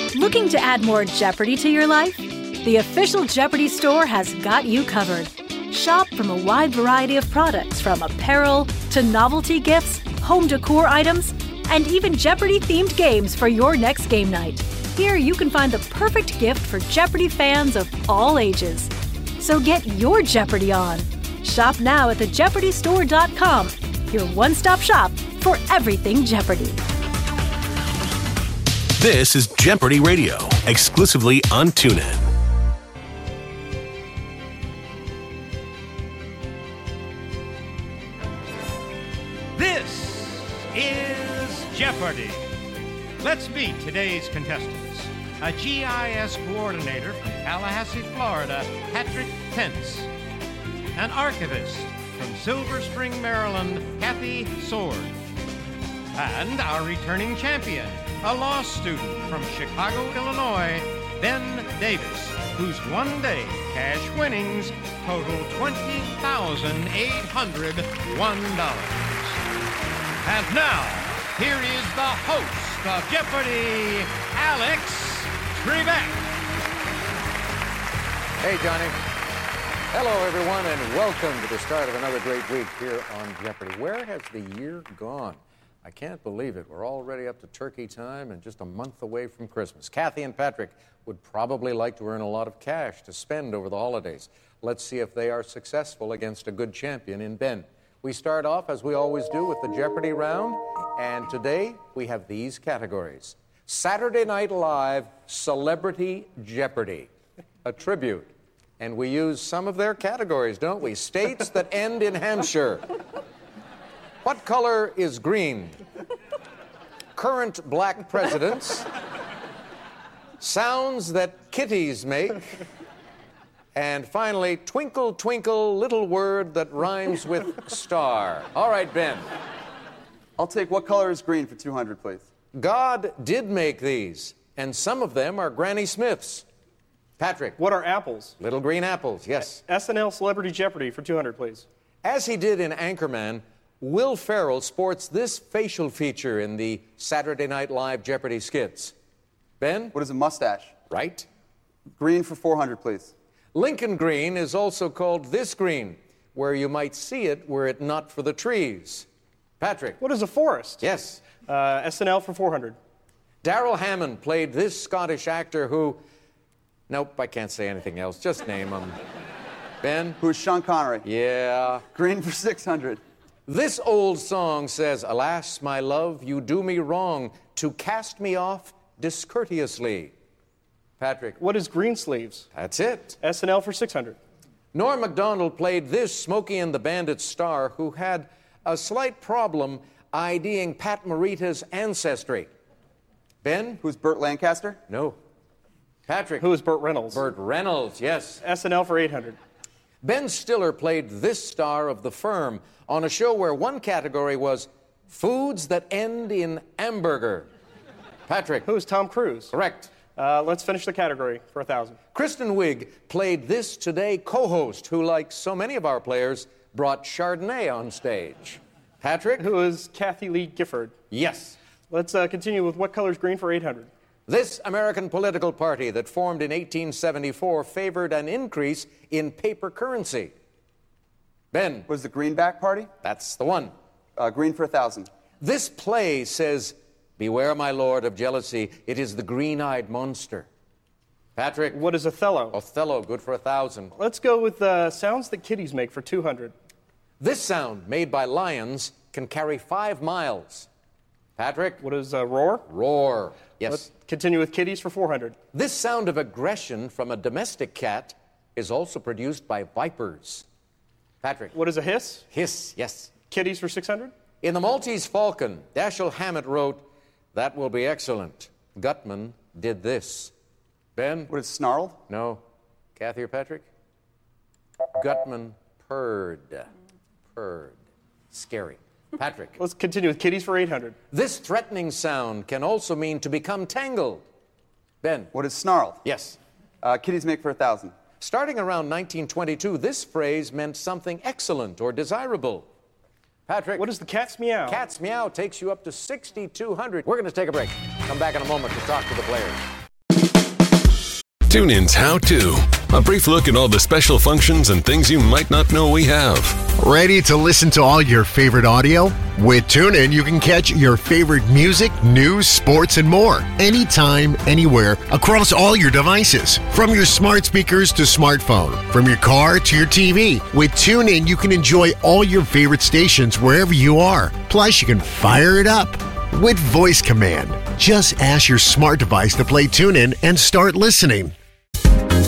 Looking to add more Jeopardy to your life? The official Jeopardy store has got you covered. Shop from a wide variety of products, from apparel to novelty gifts, home decor items, and even Jeopardy-themed games for your next game night. Here you can find the perfect gift for Jeopardy fans of all ages. So get your Jeopardy on. Shop now at thejeopardystore.com, your one-stop shop for everything Jeopardy. This is Jeopardy Radio, exclusively on TuneIn. This is Jeopardy! Let's meet today's contestants. A GIS coordinator from Tallahassee, Florida, Patrick Pence. An archivist from Silver Spring, Maryland, Kathy Sword. And our returning champion, a law student from Chicago, Illinois, Ben Davis, whose one-day cash winnings total $20,801. And now, here is the host of Jeopardy, Alex Trebek. Hey, Johnny. Hello, everyone, and welcome to the start of another great week here on Jeopardy. Where has the year gone? I can't believe it. We're already up to turkey time and just a month away from Christmas. Kathy and Patrick would probably like to earn a lot of cash to spend over the holidays. Let's see if they are successful against a good champion in Ben. We start off, as we always do, with the Jeopardy round, and today we have these categories. Saturday Night Live Celebrity Jeopardy, a tribute. And we use some of their categories, don't we? States that end in Hampshire. What color is green? Current black presidents. Sounds that kitties make. And finally, twinkle, twinkle, little word that rhymes with star. All right, Ben. I'll take what color is green for 200, please. God did make these, and some of them are Granny Smiths. Patrick. What are apples? Little green apples, yes. SNL Celebrity Jeopardy for 200, please. As he did in Anchorman, Will Ferrell sports this facial feature in the Saturday Night Live Jeopardy skits. Ben? What is a mustache? Right. Green for 400, please. Lincoln Green is also called this green, where you might see it were it not for the trees. Patrick. What is a forest? Yes. SNL for 400. Darrell Hammond played this Scottish actor who... Nope, I can't say anything else. Just name him. Ben? Who's Sean Connery? Yeah. Green for 600. This old song says, "Alas, my love, you do me wrong to cast me off discourteously." Patrick. What is green sleeves? That's it. SNL for 600. Norm Macdonald played this Smokey and the Bandit star who had a slight problem IDing Pat Morita's ancestry. Ben? Who's Burt Lancaster? No. Patrick. Who is Burt Reynolds? Burt Reynolds, yes. SNL for 800. Ben Stiller played this star of The Firm on a show where one category was foods that end in hamburger. Patrick. Who is Tom Cruise? Correct. Let's finish the category for 1,000. Kristen Wiig played this Today co-host who, like so many of our players, brought Chardonnay on stage. Patrick? Who is Kathy Lee Gifford? Yes. Let's continue with what color is green for 800. This American political party that formed in 1874 favored an increase in paper currency. Ben? What is the Greenback Party? That's the one. Green for 1,000. This play says, "Beware, my lord, of jealousy. It is the green-eyed monster." Patrick? What is Othello? Othello, good for 1,000. Let's go with sounds that kitties make for 200. This sound, made by lions, can carry 5 miles. Patrick? What is roar? Roar, yes. Let's continue with kitties for 400. This sound of aggression from a domestic cat is also produced by vipers. Patrick? What is a hiss? Hiss, yes. Kitties for 600. In The Maltese Falcon, Dashiell Hammett wrote, "That will be excellent. Gutman did this." Ben? What is snarled? No. Kathy or Patrick? Gutman purred. Purred. Scary. Patrick? Let's continue with kitties for 800. This threatening sound can also mean to become tangled. Ben? What is snarled? Yes. Kitties make for 1,000. Starting around 1922, this phrase meant something excellent or desirable. Patrick? What is the cat's meow? Cat's meow takes you up to 6,200. We're going to take a break. Come back in a moment to talk to the players. TuneIn's How To. A brief look at all the special functions and things you might not know we have. Ready to listen to all your favorite audio? With TuneIn, you can catch your favorite music, news, sports, and more. Anytime, anywhere, across all your devices. From your smart speakers to smartphone. From your car to your TV. With TuneIn, you can enjoy all your favorite stations wherever you are. Plus, you can fire it up with voice command. Just ask your smart device to play TuneIn and start listening.